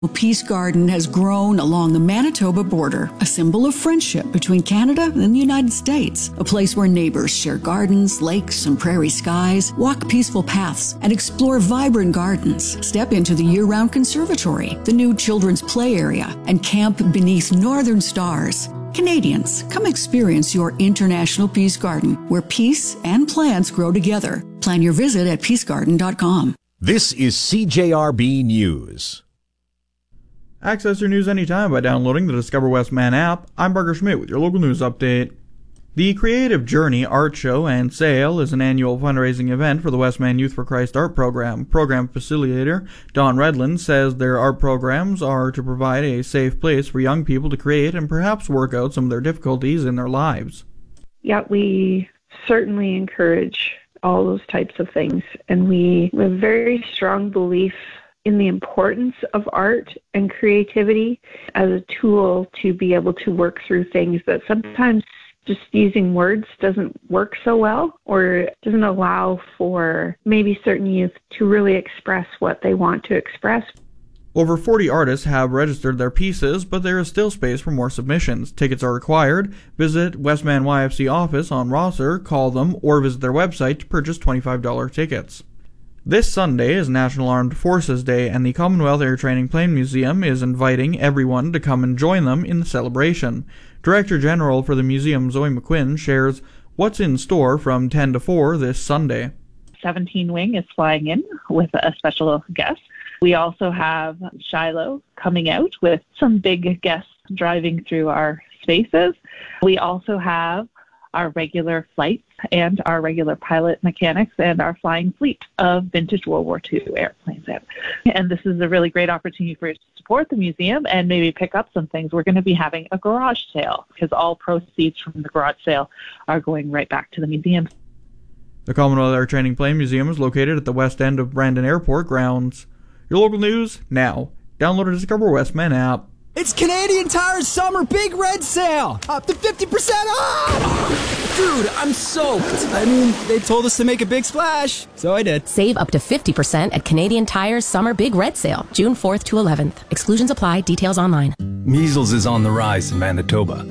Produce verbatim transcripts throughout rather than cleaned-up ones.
Peace Garden has grown along the Manitoba border, a symbol of friendship between Canada and the United States, a place where neighbors share gardens, lakes, and prairie skies, walk peaceful paths, and explore vibrant gardens. Step into the year-round conservatory, the new children's play area, and camp beneath northern stars. Canadians, come experience your International Peace Garden, where peace and plants grow together. Plan your visit at peace garden dot com. This is C J R B News. Access your news anytime by downloading the Discover Westman app. I'm Parker Schmidt with your local news update. The Creative Journey Art Show and Sale is an annual fundraising event for the Westman Youth for Christ art program. Program facilitator Don Redland says their art programs are to provide a safe place for young people to create and perhaps work out some of their difficulties in their lives. Yeah, we certainly encourage all those types of things, and we have a very strong belief in the importance of art and creativity as a tool to be able to work through things that sometimes just using words doesn't work so well, or doesn't allow for maybe certain youth to really express what they want to express. Over forty artists have registered their pieces, but there is still space for more submissions. Tickets are required. Visit Westman Y F C office on Rosser, call them, or visit their website to purchase twenty-five dollars tickets. This Sunday is National Armed Forces Day, and the Commonwealth Air Training Plane Museum is inviting everyone to come and join them in the celebration. Director General for the museum, Zoe McQuinn, shares what's in store from ten to four this Sunday. seventeen Wing is flying in with a special guest. We also have Shiloh coming out with some big guests driving through our spaces. We also have our regular flights and our regular pilot mechanics and our flying fleet of vintage World War Two airplanes out. And this is a really great opportunity for you to support the museum and maybe pick up some things. We're going to be having a garage sale because all proceeds from the garage sale are going right back to the museum. The Commonwealth Air Training Plane Museum is located at the west end of Brandon Airport grounds. Your local news now. Download the Discover Westman app. It's Canadian Tire's summer big red sale! Up to fifty percent off! Dude, I'm soaked. I mean, they told us to make a big splash, so I did. Save up to fifty percent at Canadian Tire's summer big red sale, June fourth to eleventh. Exclusions apply. Details online. Measles is on the rise in Manitoba.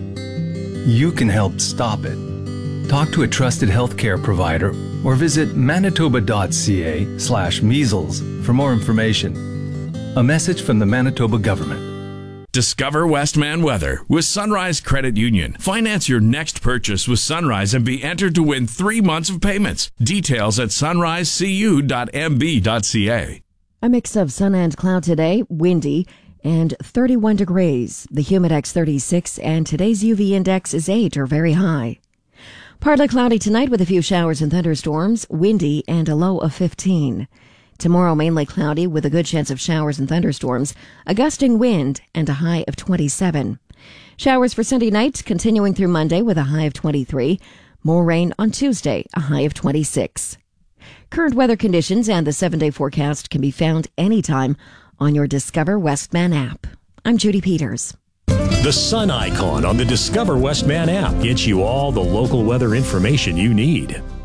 You can help stop it. Talk to a trusted healthcare provider or visit manitoba.ca slash measles for more information. A message from the Manitoba government. Discover Westman weather with Sunrise Credit Union. Finance your next purchase with Sunrise and be entered to win three months of payments. Details at sunrise c u dot m b dot c a. A mix of sun and cloud today, windy, and thirty-one degrees. The Humidex thirty-six, and today's U V index is eight or very high. Partly cloudy tonight with a few showers and thunderstorms, windy, and a low of fifteen. Tomorrow, mainly cloudy with a good chance of showers and thunderstorms, a gusting wind, and a high of twenty-seven. Showers for Sunday night, continuing through Monday with a high of twenty-three. More rain on Tuesday, a high of twenty-six. Current weather conditions and the seven-day forecast can be found anytime on your Discover Westman app. I'm Judy Peters. The sun icon on the Discover Westman app gets you all the local weather information you need.